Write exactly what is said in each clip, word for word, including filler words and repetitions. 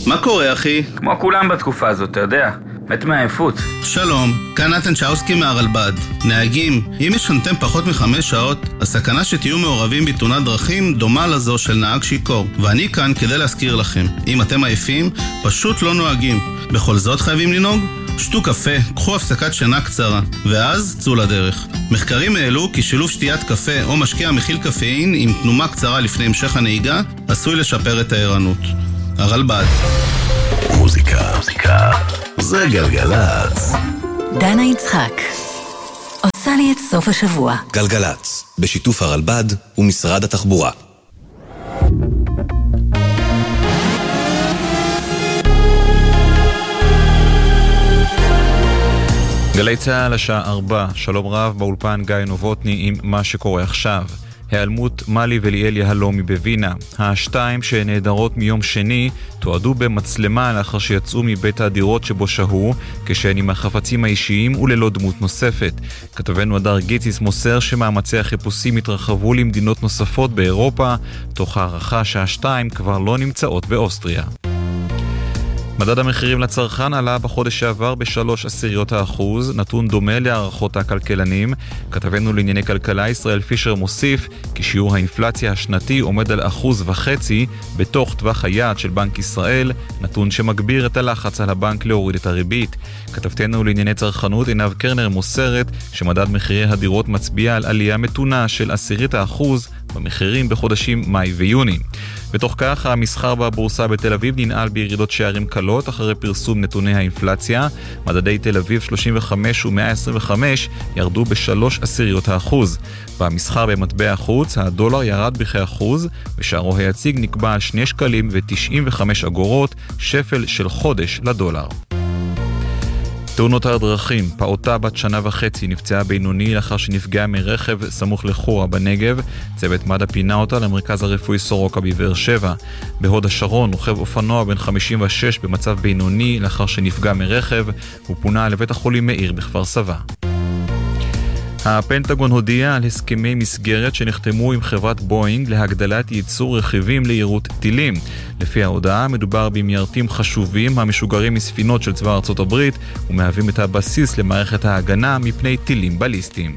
מה קורה, אחי? כמו כולם בתקופה הזאת, אתה יודע. מת מעייפות. שלום, כאן נתן צ'אוסקי מהרלב"ד. נהגים, אם ישנתם פחות מחמש שעות, הסכנה שתהיו מעורבים בתאונת דרכים דומה לזו של נהג שיכור. ואני כאן כדי להזכיר לכם, אם אתם עייפים, פשוט לא נוהגים. בכל זאת חייבים לנהוג? שתו קפה, קחו הפסקת שינה קצרה, ואז צאו לדרך. מחקרים העלו כי שילוב שתיית קפה או משקה מכיל קפאין עם תנומה קצרה לפני המשך הנהיגה עשוי לשפר את הערנות. הרלב"ד. מוזיקה, מוזיקה. זה גלגלצ. דנה יצחק עושה לי את סוף השבוע. גלגלצ, בשיתוף הרלב"ד ומשרד התחבורה. גלי צהל השעה ארבע, שלום רב, באולפן גיא נובוטני עם מה שקורה עכשיו. העלמות מלי וליאל יהלומי בווינה. השתיים שנעדרות מיום שני תועדו במצלמה לאחר שיצאו מבית הדירות שבו שהו, כשהן עם החפצים האישיים וללא דמות נוספת. כתבנו הדר גיציס מוסר שמאמצי החיפושים התרחבו למדינות נוספות באירופה, תוך הערכה שהשתיים כבר לא נמצאות באוסטריה. מדד המחירים לצרכן עלה בחודש שעבר בשלוש עשיריות האחוז, נתון דומה להערכות הכלכלנים. כתבנו לענייני כלכלה ישראל פישר מוסיף כי שיעור האינפלציה השנתי עומד על אחוז וחצי בתוך טווח היעד של בנק ישראל, נתון שמגביר את הלחץ על הבנק להוריד את הריבית. כתבתנו לענייני צרכנות עינב קרנר מוסרת שמדד מחירי הדירות מצביע על עלייה מתונה של עשירית האחוז במחירים בחודשים מאי ויוני. בתוך כך, המסחר בבורסה בתל אביב ננעל בירידות שערים קלות אחרי פרסום נתוני האינפלציה. מדדי תל אביב שלושים וחמש ו-מאה עשרים וחמש ירדו בשלוש עשיריות האחוז. במסחר במטבע החוץ, הדולר ירד בכאחוז, ושערו היציג נקבע על שני שקלים ותשעים וחמש אגורות, שפל של חודש לדולר. תאונות הדרכים, פעוטה בת שנה וחצי נפצעה בינוני לאחר שנפגעה מרכב סמוך לחורה בנגב. צוות מד"א פינה אותה למרכז הרפואי סורוקה בבאר שבע. בהוד השרון רוכב אופנוע בן חמישים ושש במצב בינוני לאחר שנפגע מרכב, הוא פונה לבית החולים מאיר בכפר סבא. הפנטגון הודיע על הסכמי מסגרת שנחתמו עם חברת בואינג להגדלת ייצור רכיבים ליירוט טילים. לפי ההודעה מדובר במיירטים חשובים המשוגרים מספינות של צבא ארצות הברית ומהווים את הבסיס למערכת ההגנה מפני טילים בליסטיים.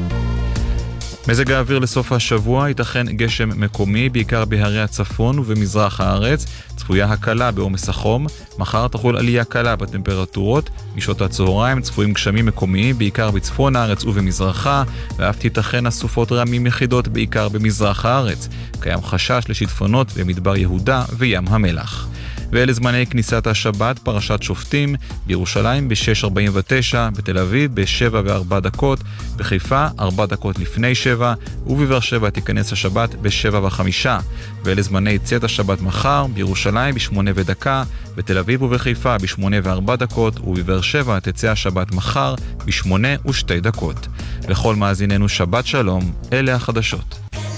מזג האוויר לסוף השבוע, ייתכן גשם מקומי בעיקר בהרי הצפון ובמזרח הארץ, צפויה הקלה בעומס החום, מחר תחול עלייה קלה בטמפרטורות, משעות הצהריים צפויים גשמים מקומיים בעיקר בצפון הארץ ובמזרחה, ואף תיתכן אסופות רעמים יחידות בעיקר במזרח הארץ. קיים חשש לשיטפונות במדבר יהודה וים המלח. ואלה זמני כניסת השבת, פרשת שופטים, בירושלים ב-שש ארבעים ותשע, בתל אביב ב-שבע וארבע דקות, בחיפה ארבע דקות לפני שבע, ובבאר שבע תיכנס השבת ב-שבע וחמישה. ואלה זמני צאת השבת מחר, בירושלים ב-שמונה ודקה, בתל אביב ובחיפה ב-שמונה וארבע דקות, ובבאר שבע תצא השבת מחר ב-שמונה ושתי דקות. לכל מאזיננו שבת שלום, אלה החדשות.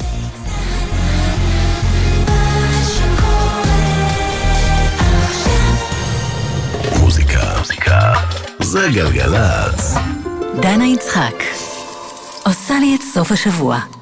מוזיקה, זה גלגלצ. דנה יצחק עושה לי את סוף השבוע.